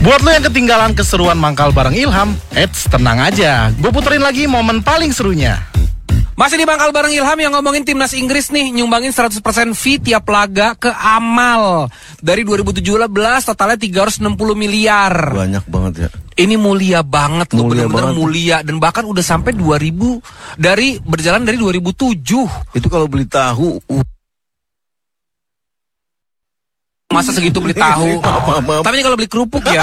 Buat lo yang ketinggalan keseruan mangkal bareng Ilham, tenang aja, gue puterin lagi momen paling serunya. Masih di Mangkal bareng Ilham yang ngomongin timnas Inggris nih, nyumbangin 100% fee tiap laga ke Amal. Dari 2017 totalnya 360 miliar. Banyak banget ya. Ini mulia banget loh, bener-bener mulia. Dan bahkan udah sampai 2000, berjalan dari 2007. Itu kalau beli tahu Masa segitu beli tahu? Tapi kalau beli kerupuk ya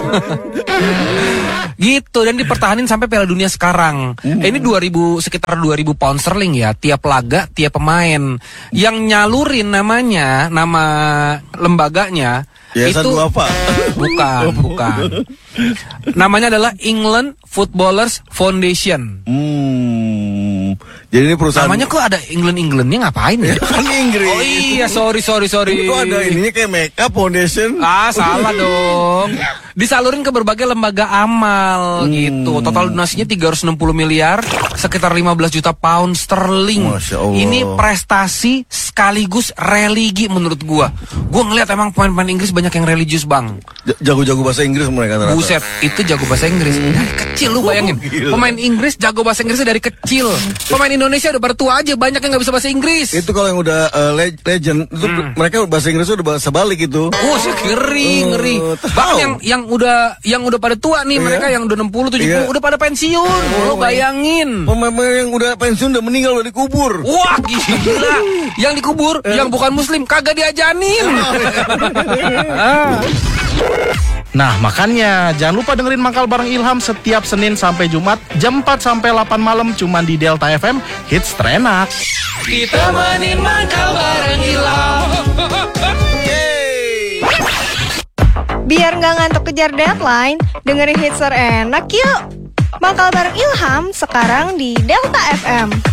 gitu, dan dipertahanin sampai Piala Dunia sekarang. Ini sekitar 2000 pound sterling ya, tiap laga, tiap pemain. Yang nyalurin nama lembaganya Yayasan itu apa? Bukan. Namanya adalah England Footballers Foundation. Jadi ini perusahaan. Namanya kok ada Englandnya ngapain ya? Kan Inggris. Oh iya, sorry. Ini kok ada ininya kayak Makeup Foundation. Salah dong. Disalurin ke berbagai lembaga amal gitu. Total donasinya 360 miliar, sekitar 15 juta pound sterling. Masya Allah. Ini prestasi sekaligus religi menurut gua. Gua ngeliat emang pemain-pemain Inggris banyak yang religius, Bang. Jago-jago bahasa Inggris mereka ternyata. Buset, itu jago bahasa Inggris dari kecil, lu bayangin. Pemain Inggris jago bahasa Inggrisnya dari kecil. Pemain Indonesia udah bertua aja banyak yang nggak bisa bahasa Inggris. Itu kalau yang udah legend itu mereka bahasa Inggrisnya udah bahasa balik itu. Ngeri. Bahkan yang udah pada tua nih, mereka yang udah 60 70 udah pada pensiun. Lu bayangin. Pemain yang udah pensiun udah meninggal, udah dikubur. Wah, gila. Yang dikubur yang bukan muslim kagak diajanin. Nah makanya jangan lupa dengerin Mangkal bareng Ilham setiap Senin sampai Jumat jam 4 sampai 8 malam cuman di Delta FM, hits terenak. Kita mainin Mangkal bareng Ilham. Biar nggak ngantuk kejar deadline, dengerin hits terenak yuk. Mangkal bareng Ilham sekarang di Delta FM.